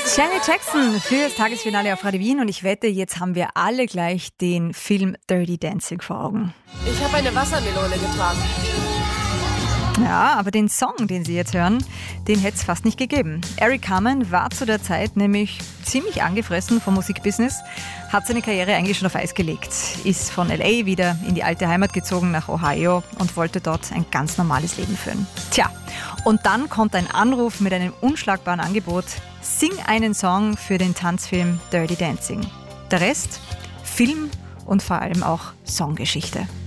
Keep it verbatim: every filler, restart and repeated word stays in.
Janet Jackson für das Tagesfinale auf Radio Wien und ich wette, jetzt haben wir alle gleich den Film Dirty Dancing vor Augen. Ich habe eine Wassermelone getragen. Ja, aber den Song, den Sie jetzt hören, den hätte es fast nicht gegeben. Eric Carmen war zu der Zeit nämlich ziemlich angefressen vom Musikbusiness, hat seine Karriere eigentlich schon auf Eis gelegt, ist von L A wieder in die alte Heimat gezogen nach Ohio und wollte dort ein ganz normales Leben führen. Tja, und dann kommt ein Anruf mit einem unschlagbaren Angebot: Sing einen Song für den Tanzfilm Dirty Dancing. Der Rest, Film und vor allem auch Songgeschichte.